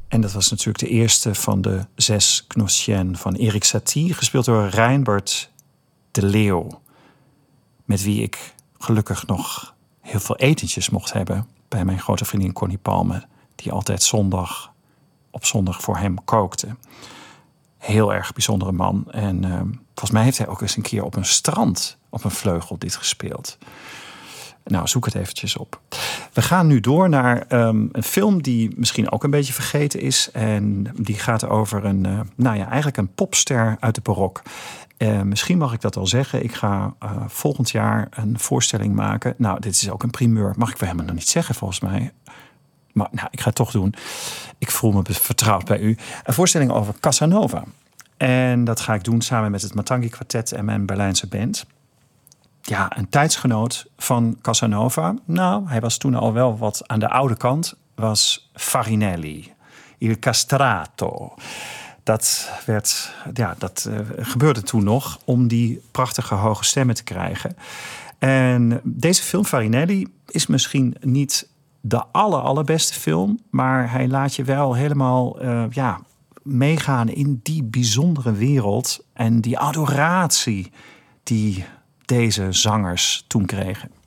En dat was natuurlijk de eerste van de 6 Gnossiennes van Erik Satie, gespeeld door Reinbert de Leeuw. Met wie ik gelukkig nog heel veel etentjes mocht hebben bij mijn grote vriendin Connie Palme, die altijd op zondag voor hem kookte. Heel erg bijzondere man. En volgens mij heeft hij ook eens een keer op een strand op een vleugel dit gespeeld. Nou, zoek het eventjes op. We gaan nu door naar een film die misschien ook een beetje vergeten is. En die gaat over eigenlijk een popster uit de barok. Misschien mag ik dat al zeggen. Ik ga volgend jaar een voorstelling maken. Nou, dit is ook een primeur. Mag ik wel helemaal nog niet zeggen, volgens mij. Maar ik ga het toch doen. Ik voel me vertrouwd bij u. Een voorstelling over Casanova. En dat ga ik doen samen met het Matangi Quartet en mijn Berlijnse band. Ja, een tijdsgenoot van Casanova. Nou, hij was toen al wel wat aan de oude kant. Was Farinelli. Il Castrato. Dat gebeurde toen nog om die prachtige hoge stemmen te krijgen. En deze film, Farinelli, is misschien niet de allerbeste film, maar hij laat je wel helemaal meegaan in die bijzondere wereld en die adoratie die deze zangers toen kregen.